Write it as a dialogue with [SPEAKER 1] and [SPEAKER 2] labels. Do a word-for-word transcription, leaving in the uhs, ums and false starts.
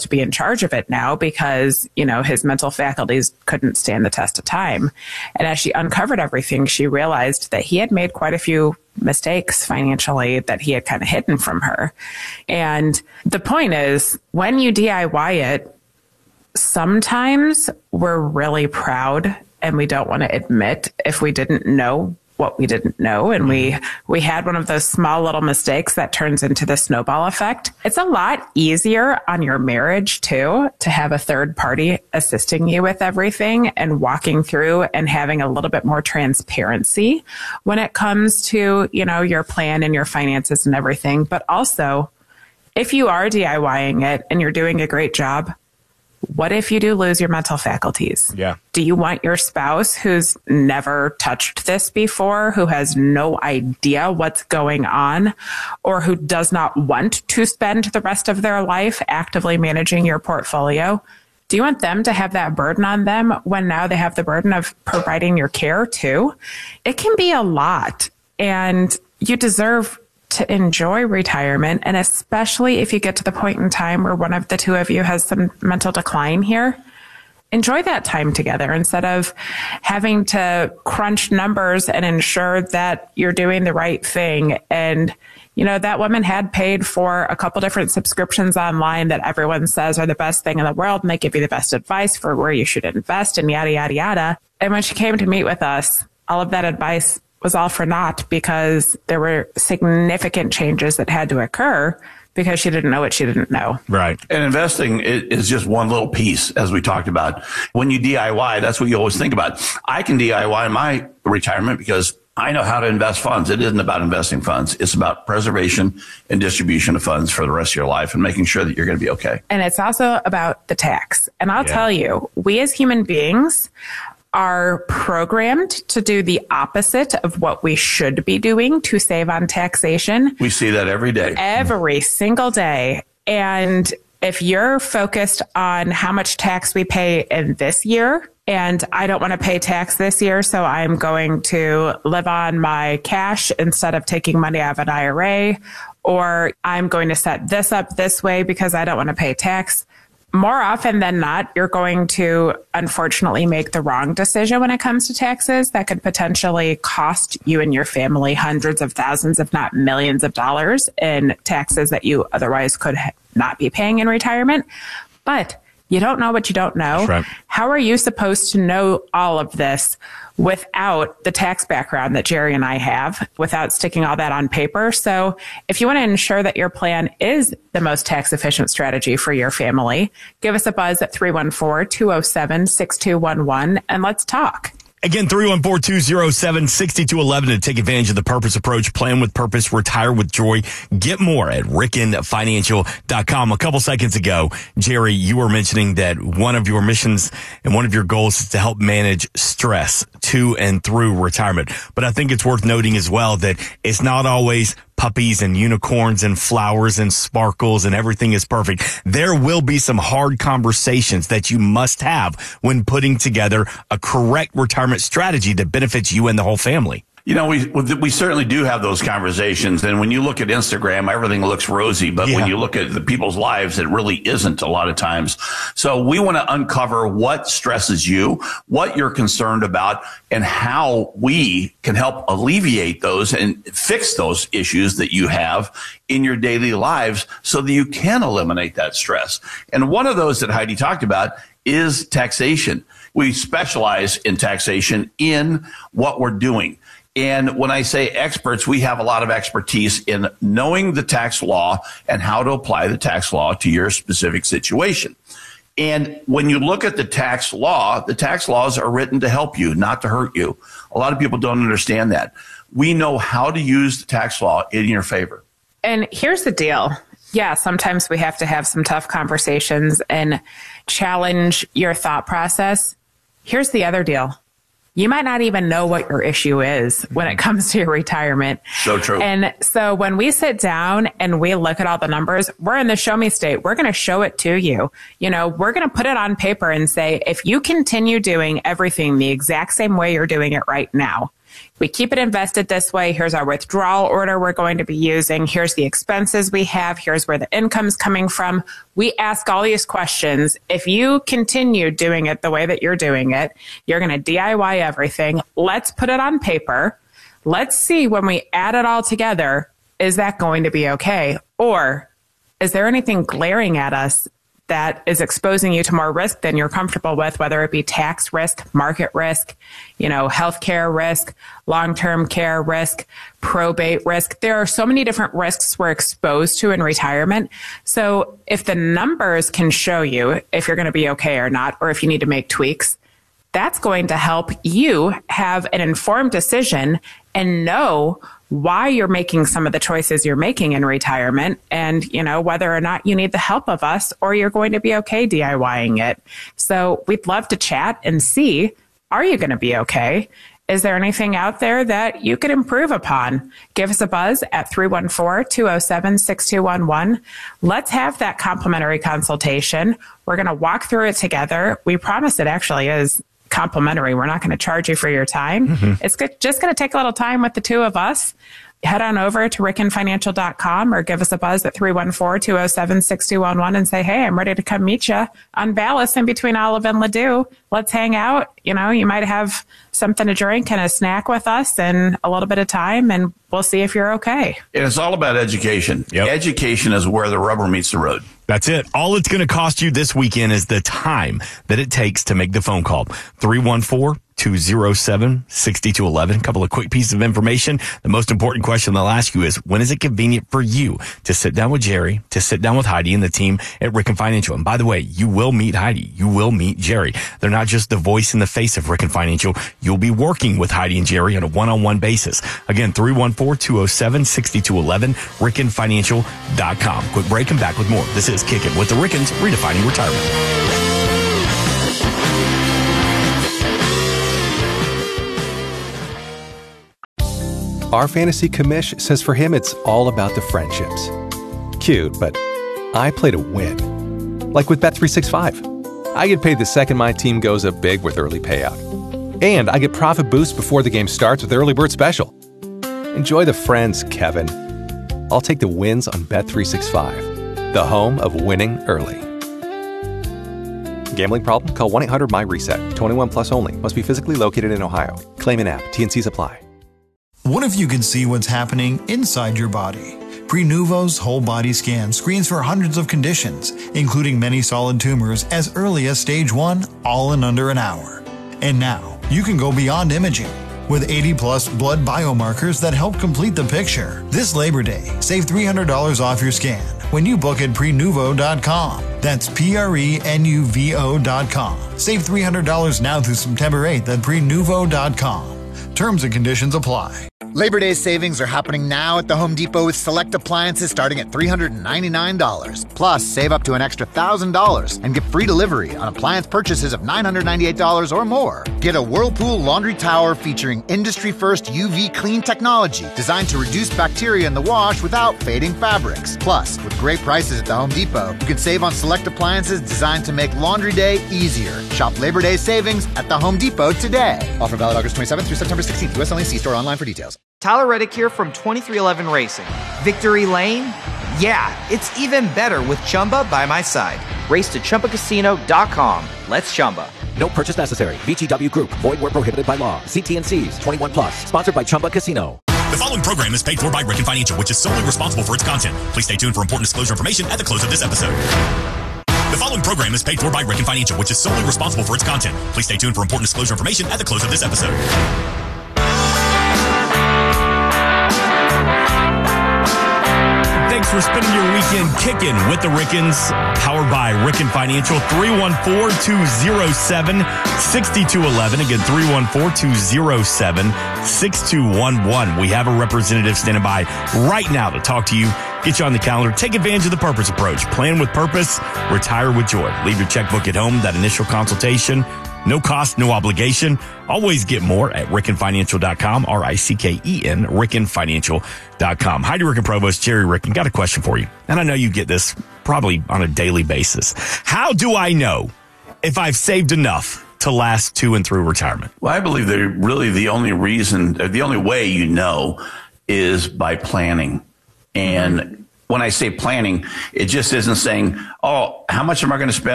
[SPEAKER 1] to be in charge of it now because, you know, his mental faculties couldn't stand the test of time. And as she uncovered everything, she realized that he had made quite a few mistakes financially that he had kind of hidden from her. And the point is, when you D I Y it, sometimes we're really proud and we don't want to admit if we didn't know what we didn't know. And we, we had one of those small little mistakes that turns into the snowball effect. It's a lot easier on your marriage too, to have a third party assisting you with everything and walking through and having a little bit more transparency when it comes to, you know, your plan and your finances and everything. But also, if you are DIYing it and you're doing a great job, what if you do lose your mental faculties?
[SPEAKER 2] Yeah.
[SPEAKER 1] Do you want your spouse who's never touched this before, who has no idea what's going on, or who does not want to spend the rest of their life actively managing your portfolio? Do you want them to have that burden on them when now they have the burden of providing your care too? It can be a lot, and you deserve to enjoy retirement. And especially if you get to the point in time where one of the two of you has some mental decline here, enjoy that time together instead of having to crunch numbers and ensure that you're doing the right thing. And, you know, that woman had paid for a couple different subscriptions online that everyone says are the best thing in the world, and they give you the best advice for where you should invest and yada, yada, yada. And when she came to meet with us, all of that advice was all for naught because there were significant changes that had to occur because she didn't know what she didn't know.
[SPEAKER 2] Right.
[SPEAKER 3] And investing is just one little piece, as we talked about. When you D I Y, that's what you always think about. I can D I Y my retirement because I know how to invest funds. It isn't about investing funds. It's about preservation and distribution of funds for the rest of your life and making sure that you're going to be okay.
[SPEAKER 1] And it's also about the tax. And I'll
[SPEAKER 2] Yeah.
[SPEAKER 1] tell you, we as human beings are programmed to do the opposite of what we should be doing to save on taxation.
[SPEAKER 3] We see that every day.
[SPEAKER 1] Every single day. And if you're focused on how much tax we pay in this year, and I don't want to pay tax this year, so I'm going to live on my cash instead of taking money out of an I R A, or I'm going to set this up this way because I don't want to pay tax. More often than not, you're going to unfortunately make the wrong decision when it comes to taxes that could potentially cost you and your family hundreds of thousands, if not millions of dollars in taxes that you otherwise could ha- not be paying in retirement. But you don't know what you don't know.
[SPEAKER 2] That's right.
[SPEAKER 1] How are you supposed to know all of this without the tax background that Jerry and I have, without sticking all that on paper? So if you want to ensure that your plan is the most tax efficient strategy for your family, give us a buzz at three one four, two oh seven, six two one one and let's talk.
[SPEAKER 2] Again, three one four, two oh seven, six two one one to take advantage of the Purpose Approach. Plan with purpose, retire with joy. Get more at ricken financial dot com. A couple seconds ago, Jerry, you were mentioning that one of your missions and one of your goals is to help manage stress to and through retirement. But I think it's worth noting as well that it's not always puppies and unicorns and flowers and sparkles and everything is perfect. There will be some hard conversations that you must have when putting together a correct retirement strategy that benefits you and the whole family.
[SPEAKER 3] You know, we we certainly do have those conversations. And when you look at Instagram, everything looks rosy. But
[SPEAKER 2] Yeah.
[SPEAKER 3] when you look at the people's lives, it really isn't a lot of times. So we want to uncover what stresses you, what you're concerned about, and how we can help alleviate those and fix those issues that you have in your daily lives so that you can eliminate that stress. And one of those that Heidi talked about is taxation. We specialize in taxation in what we're doing. And when I say experts, we have a lot of expertise in knowing the tax law and how to apply the tax law to your specific situation. And when you look at the tax law, the tax laws are written to help you, not to hurt you. A lot of people don't understand that. We know how to use the tax law in your favor.
[SPEAKER 1] And here's the deal. Yeah, sometimes we have to have some tough conversations and challenge your thought process. Here's the other deal. You might not even know what your issue is when it comes to your retirement.
[SPEAKER 3] So true.
[SPEAKER 1] And so when we sit down and we look at all the numbers, we're in the show me state. We're going to show it to you. You know, we're going to put it on paper and say, if you continue doing everything the exact same way you're doing it right now, We keep it invested this way. Here's our withdrawal order we're going to be using. Here's the expenses we have. Here's where the income's coming from. We ask all these questions. If you continue doing it the way that you're doing it, you're going to D I Y everything. Let's put it on paper. Let's see when we add it all together, is that going to be okay? Or is there anything glaring at us that is exposing you to more risk than you're comfortable with, whether it be tax risk, market risk, you know, healthcare risk, long-term care risk, probate risk. There are so many different risks we're exposed to in retirement. So if the numbers can show you if you're going to be okay or not, or if you need to make tweaks, that's going to help you have an informed decision and know why you're making some of the choices you're making in retirement, and, you know, whether or not you need the help of us or you're going to be okay DIYing it. So we'd love to chat and see, are you going to be okay? Is there anything out there that you could improve upon? Give us a buzz at three one four, two oh seven, six two one one. Let's have that complimentary consultation. We're going to walk through it together. We promise it actually is complimentary. We're not going to charge you for your time. Mm-hmm. It's just going to take a little time with the two of us. Head on over to ricken financial dot com or give us a buzz at three one four, two oh seven, six two one one and say, hey, I'm ready to come meet you on Ballas in between Olive and Ladue. Let's hang out. You know, you might have something to drink and a snack with us and a little bit of time, and we'll see if you're okay.
[SPEAKER 3] And it's all about education. Yep. Education is where the rubber meets the road.
[SPEAKER 2] That's it. All it's going to cost you this weekend is the time that it takes to make the phone call. three one four, two oh seven, six two one one. A couple of quick pieces of information. The most important question they'll ask you is, when is it convenient for you to sit down with Jerry, to sit down with Heidi and the team at Ricken Financial? And by the way, you will meet Heidi. You will meet Jerry. They're not just the voice and the face of Ricken Financial. You'll be working with Heidi and Jerry on a one-on-one basis. Again, three one four, two oh seven, six two one one, ricken financial dot com. Quick break and back with more. This is Kick It with the Rickens, redefining retirement.
[SPEAKER 4] Our fantasy commish says for him it's all about the friendships. Cute, but I play to win. Like with Bet three sixty-five. I get paid the second my team goes up big with early payout. And I get profit boosts before the game starts with Early Bird Special. Enjoy the friends, Kevin. I'll take the wins on Bet three sixty-five, the home of winning early. Gambling problem? Call one eight hundred my reset. twenty-one plus only. Must be physically located in Ohio. Claim in app. T N Cs apply.
[SPEAKER 5] What if you could see what's happening inside your body? Prenuvo's whole body scan screens for hundreds of conditions, including many solid tumors as early as stage one, all in under an hour. And now, you can go beyond imaging with eighty plus blood biomarkers that help complete the picture. This Labor Day, save three hundred dollars off your scan when you book at prenuvo dot com. That's P R E N U V O dot com. Save three hundred dollars now through September eighth at prenuvo dot com. Terms and conditions apply.
[SPEAKER 6] Labor Day savings are happening now at the Home Depot with select appliances starting at three hundred ninety-nine dollars. Plus, save up to an extra one thousand dollars and get free delivery on appliance purchases of nine hundred ninety-eight dollars or more. Get a Whirlpool laundry tower featuring industry-first U V clean technology designed to reduce bacteria in the wash without fading fabrics. Plus, with great prices at the Home Depot, you can save on select appliances designed to make laundry day easier. Shop Labor Day savings at the Home Depot today. Offer valid August twenty-seventh through September sixteenth. U S only. See store online for details.
[SPEAKER 7] Tyler Reddick here from twenty-three eleven Racing. Victory Lane? Yeah, it's even better with Chumba by my side. Race to Chumba Casino dot com. Let's Chumba.
[SPEAKER 8] No purchase necessary. V G W Group. Void where prohibited by law. See T N Cs. twenty-one plus. Sponsored by Chumba Casino.
[SPEAKER 2] The following program is paid for by Ricken Financial, which is solely responsible for its content. Please stay tuned for important disclosure information at the close of this episode. The following program is paid for by Ricken Financial, which is solely responsible for its content. Please stay tuned for important disclosure information at the close of this episode. Thanks for spending your weekend kicking with the Rickens, powered by Ricken Financial. three one four, two oh seven, six two one one. Again, three one four, two oh seven, six two one one. We have a representative standing by right now to talk to you, get you on the calendar, take advantage of the Purpose Approach. Plan with purpose, retire with joy. Leave your checkbook at home, that initial consultation. No cost, no obligation. Always get more at ricken financial dot com, R I C K E N, ricken financial dot com. Heidi Ricken Provost, Jerry Ricken, got a question for you. And I know you get this probably on a daily basis. How do I know if I've saved enough to last to and through retirement?
[SPEAKER 3] Well, I believe that really the only reason, the only way you know is by planning. And when I say planning, it just isn't saying, oh, how much am I going to spend